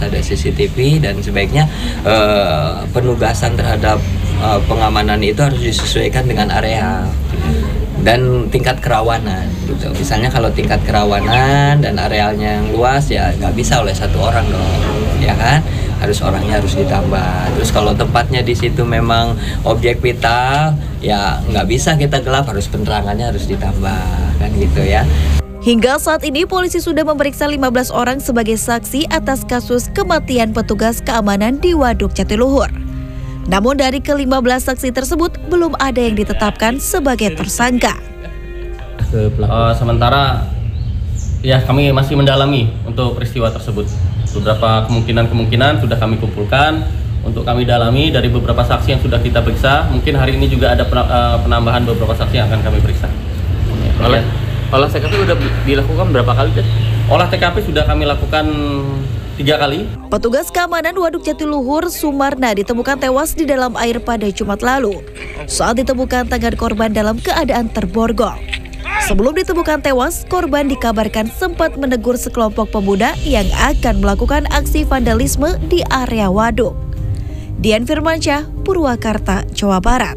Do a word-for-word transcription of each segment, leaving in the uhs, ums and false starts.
ada C C T V, dan sebaiknya uh, penugasan terhadap uh, pengamanan itu harus disesuaikan dengan area dan tingkat kerawanan gitu. Misalnya kalau tingkat kerawanan dan arealnya yang luas, ya nggak bisa oleh satu orang dong, ya kan? Harus orangnya harus ditambah. Terus kalau tempatnya di situ memang objek vital, ya nggak bisa kita gelap, harus penerangannya harus ditambah, kan gitu ya. Hingga saat ini polisi sudah memeriksa lima belas orang sebagai saksi atas kasus kematian petugas keamanan di Waduk Jatiluhur. Namun dari kelima belas saksi tersebut belum ada yang ditetapkan sebagai tersangka. Uh, sementara ya kami masih mendalami untuk peristiwa tersebut. Beberapa kemungkinan-kemungkinan sudah kami kumpulkan untuk kami dalami dari beberapa saksi yang sudah kita periksa. Mungkin hari ini juga ada penambahan beberapa saksi yang akan kami periksa. Oleh, olah T K P sudah dilakukan berapa kali? Deh? Olah T K P sudah kami lakukan tiga kali. Petugas keamanan Waduk Jatiluhur Sumarna ditemukan tewas di dalam air pada Jumat lalu. Saat ditemukan tangan korban dalam keadaan terborgol. Sebelum ditemukan tewas, korban dikabarkan sempat menegur sekelompok pemuda yang akan melakukan aksi vandalisme di area waduk. Dian Firmansyah, Purwakarta, Jawa Barat.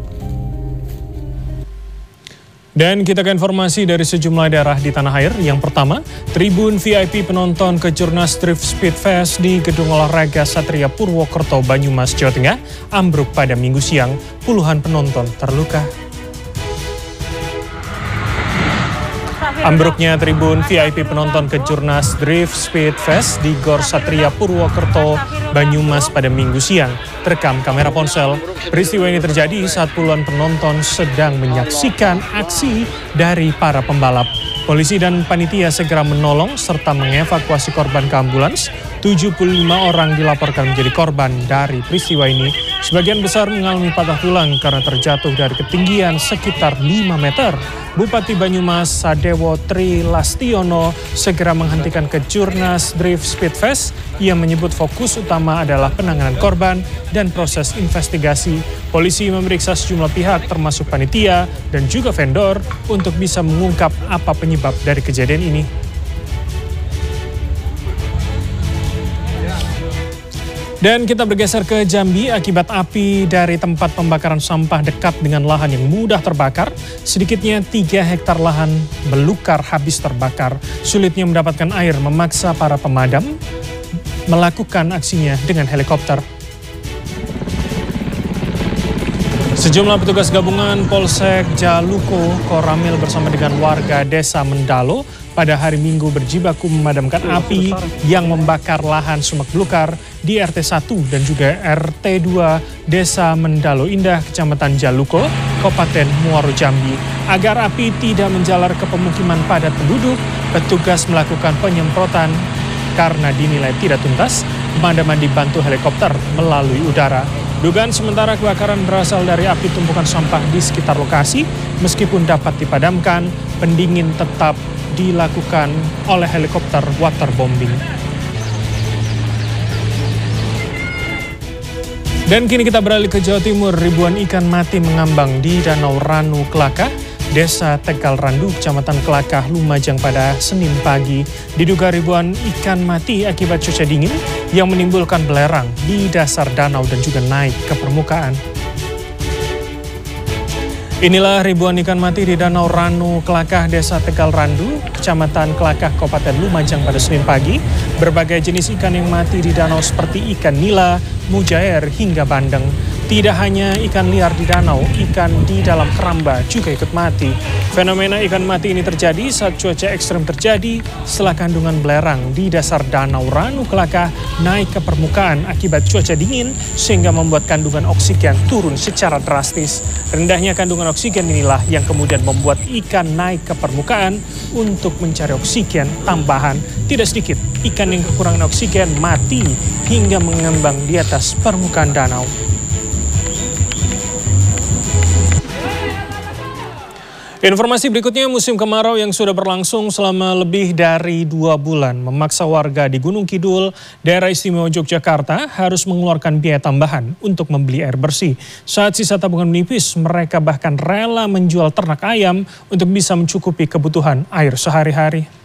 Dan kita ke informasi dari sejumlah daerah di tanah air. Yang pertama, tribun V I P penonton Kejurnas Drift Speed Fest di Gedung Olahraga Satria Purwokerto, Banyumas, Jawa Tengah ambruk pada Minggu siang. Puluhan penonton terluka. Ambruknya tribun V I P penonton Kejurnas Drift Speed Fest di Gor Satria Purwokerto, Banyumas pada Minggu siang terekam kamera ponsel. Peristiwa ini terjadi saat puluhan penonton sedang menyaksikan aksi dari para pembalap. Polisi dan panitia segera menolong serta mengevakuasi korban ke ambulans. tujuh puluh lima orang dilaporkan menjadi korban dari peristiwa ini. Sebagian besar mengalami patah tulang karena terjatuh dari ketinggian sekitar lima meter. Bupati Banyumas Sadewo Tri Lastiono segera menghentikan Kejurnas Drift Speed Fest. Ia menyebut fokus utama adalah penanganan korban dan proses investigasi. Polisi memeriksa sejumlah pihak termasuk panitia dan juga vendor untuk bisa mengungkap apa penyebab dari kejadian ini. Dan kita bergeser ke Jambi akibat api dari tempat pembakaran sampah dekat dengan lahan yang mudah terbakar. Sedikitnya tiga hektar lahan belukar habis terbakar. Sulitnya mendapatkan air memaksa para pemadam melakukan aksinya dengan helikopter. Sejumlah petugas gabungan Polsek Jaluko Koramil bersama dengan warga desa Mendalo pada hari Minggu berjibaku memadamkan api yang membakar lahan sumak belukar di R T satu dan juga R T dua Desa Mendalo Indah, Kecamatan Jaluko, Kabupaten Muaro Jambi. Agar api tidak menjalar ke pemukiman padat penduduk, petugas melakukan penyemprotan karena dinilai tidak tuntas. Pemadaman dibantu helikopter melalui udara. Dugaan sementara kebakaran berasal dari api tumpukan sampah di sekitar lokasi. Meskipun dapat dipadamkan, pendingin tetap dilakukan oleh helikopter waterbombing. Dan kini kita beralih ke Jawa Timur. Ribuan ikan mati mengambang di Danau Ranu Kelakah, Desa Tegal Randu, Kecamatan Kelakah, Lumajang pada Senin pagi. Diduga ribuan ikan mati akibat cuaca dingin yang menimbulkan belerang di dasar danau dan juga naik ke permukaan. Inilah ribuan ikan mati di Danau Ranu Kelakah, Desa Tegal Randu, Kecamatan Kelakah, Kabupaten Lumajang pada Senin pagi. Berbagai jenis ikan yang mati di danau seperti ikan nila, mujair, hingga bandeng. Tidak hanya ikan liar di danau, ikan di dalam keramba juga ikut mati. Fenomena ikan mati ini terjadi saat cuaca ekstrem terjadi setelah kandungan belerang di dasar Danau Ranu Kelakah naik ke permukaan akibat cuaca dingin sehingga membuat kandungan oksigen turun secara drastis. Rendahnya kandungan oksigen inilah yang kemudian membuat ikan naik ke permukaan untuk mencari oksigen tambahan. Tidak sedikit ikan yang kekurangan oksigen mati hingga mengembang di atas permukaan danau. Informasi berikutnya, musim kemarau yang sudah berlangsung selama lebih dari dua bulan memaksa warga di Gunung Kidul, Daerah Istimewa Yogyakarta harus mengeluarkan biaya tambahan untuk membeli air bersih. Saat sisa tabungan menipis, mereka bahkan rela menjual ternak ayam untuk bisa mencukupi kebutuhan air sehari-hari.